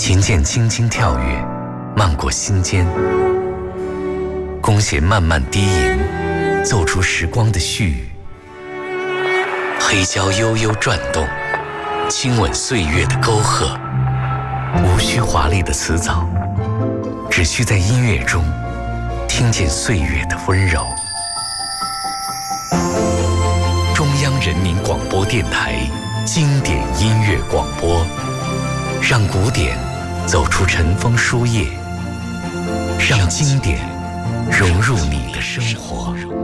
琴键轻轻跳跃，漫过心间。弓弦慢慢低吟，奏出时光的絮语。黑胶悠悠转动，亲吻岁月的沟壑。无需华丽的词藻，只需在音乐中听见岁月的温柔。中央人民广播电台经典音乐广播，让古典走出尘封书页，让经典融入你的生活。